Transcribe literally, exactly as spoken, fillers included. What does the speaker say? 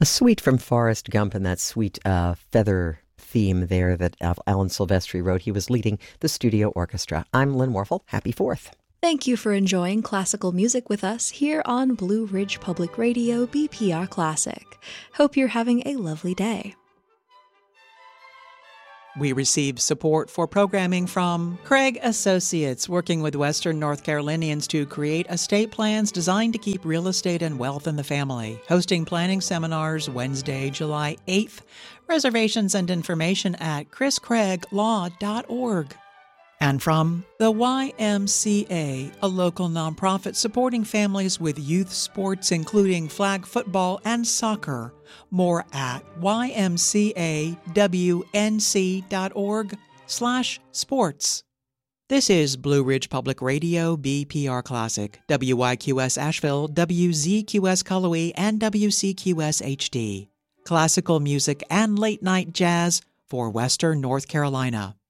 A suite from Forrest Gump and that sweet uh, feather theme there that Alan Silvestri wrote. He was leading the studio orchestra. I'm Lynn Warfel. Happy fourth. Thank you for enjoying classical music with us here on Blue Ridge Public Radio, B P R Classic. Hope you're having a lovely day. We receive support for programming from Craig Associates, working with Western North Carolinians to create estate plans designed to keep real estate and wealth in the family. Hosting planning seminars Wednesday, July eighth. Reservations and information at chris craig law dot org. And from the Y M C A, a local nonprofit supporting families with youth sports including flag football and soccer. More at y m c a w n c dot org slash sports. This is Blue Ridge Public Radio, B P R Classic, W Y Q S Asheville, W Z Q S Cullowhee, and W C Q S H D. Classical music and late-night jazz for Western North Carolina.